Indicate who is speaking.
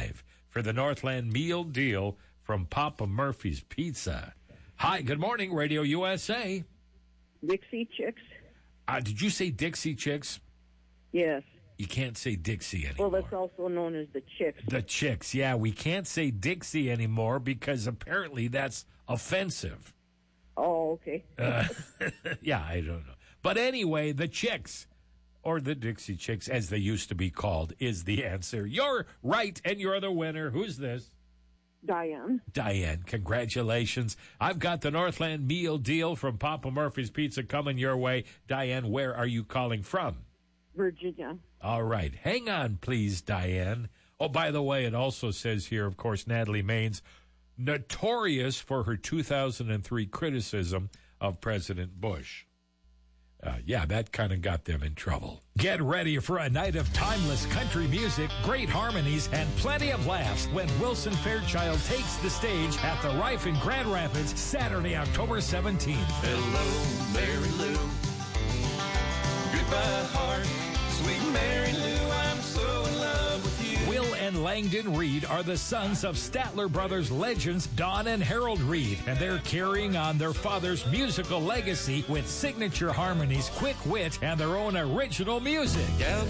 Speaker 1: live for the Northland Meal Deal from Papa Murphy's Pizza. Hi, good morning, Radio USA.
Speaker 2: Dixie Chicks.
Speaker 1: Did you say Dixie Chicks?
Speaker 2: Yes.
Speaker 1: You can't say Dixie anymore.
Speaker 2: Well, that's also known as the Chicks.
Speaker 1: The Chicks, yeah. We can't say Dixie anymore because apparently that's offensive.
Speaker 2: Oh, okay.
Speaker 1: Yeah, I don't know. But anyway, the Chicks, or the Dixie Chicks, as they used to be called, is the answer. You're right, and you're the winner. Who's this?
Speaker 2: Diane.
Speaker 1: Diane, congratulations. I've got the Northland Meal Deal from Papa Murphy's Pizza coming your way. Diane, where are you calling from?
Speaker 2: Virginia.
Speaker 1: All right. Hang on, please, Diane. Oh, by the way, it also says here, of course, Natalie Maines, notorious for her 2003 criticism of President Bush. Yeah, that kind of got them in trouble. Get ready for a night of timeless country music, great harmonies, and plenty of laughs when Wilson Fairchild takes the stage at the Rife in Grand Rapids, Saturday, October 17th.
Speaker 3: Hello, Mary Lou. Goodbye, heart. Sweet Mary Lou, I'm so in love with you.
Speaker 1: Will and Langdon Reed are the sons of Statler Brothers legends Don and Harold Reed, and they're carrying on their father's musical legacy with signature harmonies, quick wit, and their own original music.
Speaker 3: Gal